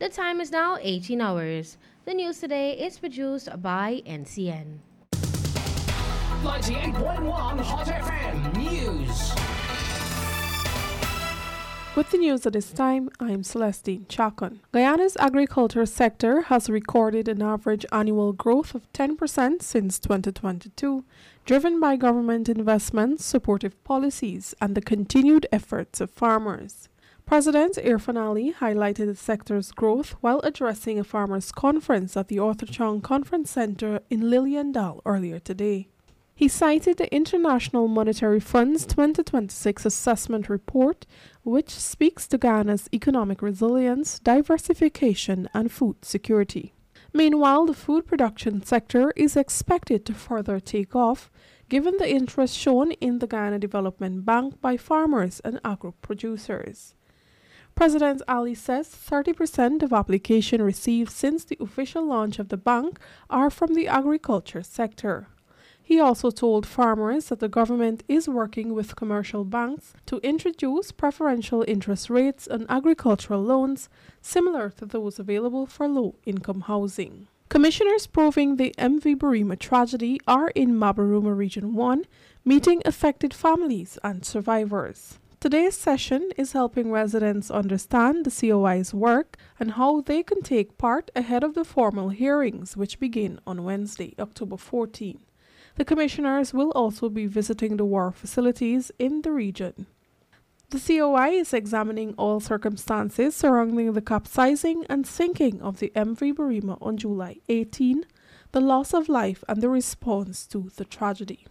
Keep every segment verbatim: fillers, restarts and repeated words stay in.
The time is now eighteen hours. The news today is produced by N C N. ninety-eight point one Hot F M News. With the news at this time, I'm Celestine Chacon. Guyana's agriculture sector has recorded an average annual growth of ten percent since twenty twenty-two, driven by government investments, supportive policies, and the continued efforts of farmers. President Irfaan Ali highlighted the sector's growth while addressing a farmers' conference at the Arthur Chong Conference Center in Liliendal earlier today. He cited the International Monetary Fund's twenty twenty-six assessment report, which speaks to Ghana's economic resilience, diversification, and food security. Meanwhile, the food production sector is expected to further take off, given the interest shown in the Ghana Development Bank by farmers and agro-producers. President Ali says thirty percent of applications received since the official launch of the bank are from the agriculture sector. He also told farmers that the government is working with commercial banks to introduce preferential interest rates on agricultural loans similar to those available for low-income housing. Commissioners proving the M V Burima tragedy are in Mabaruma Region one, meeting affected families and survivors. Today's session is helping residents understand the C O I's work and how they can take part ahead of the formal hearings, which begin on Wednesday, October fourteenth. The commissioners will also be visiting the war facilities in the region. The C O I is examining all circumstances surrounding the capsizing and sinking of the M V Burima on July eighteenth, the loss of life and the response to the tragedy.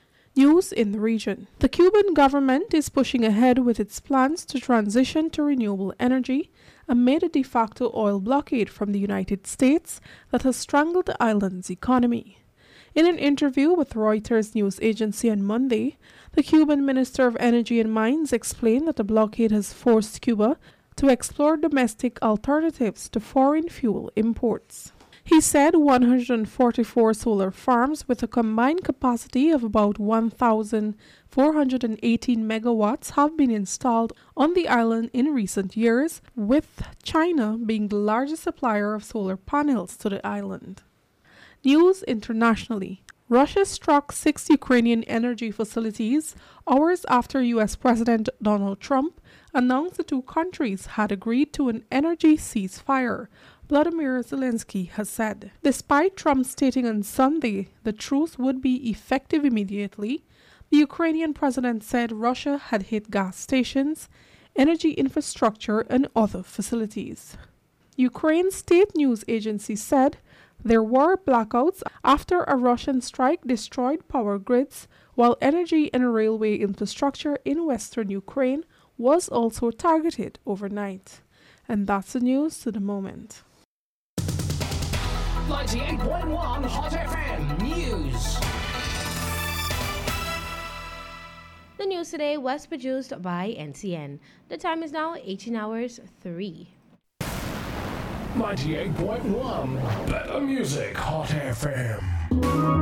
News in the region. The Cuban government is pushing ahead with its plans to transition to renewable energy amid a de facto oil blockade from the United States that has strangled the island's economy. In an interview with Reuters news agency on Monday, the Cuban Minister of Energy and Mines explained that the blockade has forced Cuba to explore domestic alternatives to foreign fuel imports. He said one hundred forty-four solar farms with a combined capacity of about one thousand four hundred eighteen megawatts have been installed on the island in recent years, with China being the largest supplier of solar panels to the island. News internationally. Russia struck six Ukrainian energy facilities hours after U S President Donald Trump announced the two countries had agreed to an energy ceasefire, Vladimir Zelensky has said. Despite Trump stating on Sunday the truce would be effective immediately, the Ukrainian president said Russia had hit gas stations, energy infrastructure, and other facilities. Ukraine's state news agency said there were blackouts after a Russian strike destroyed power grids, while energy and railway infrastructure in western Ukraine was also targeted overnight. And that's the news to the moment. ninety-eight point one Hot F M News. The news today was produced by N C N. The time is now eighteen hours three. ninety-eight point one Better Music Hot F M.